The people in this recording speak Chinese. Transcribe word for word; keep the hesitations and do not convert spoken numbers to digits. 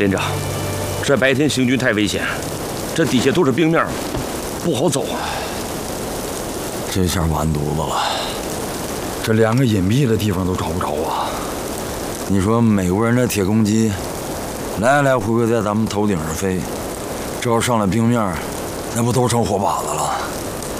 连长，这白天行军太危险，这底下都是冰面，不好走啊。 这下完犊子了，这两个隐蔽的地方都找不着啊！你说美国人这铁公鸡，来来回回在咱们头顶上飞，这要上了冰面，那不都成活靶子了？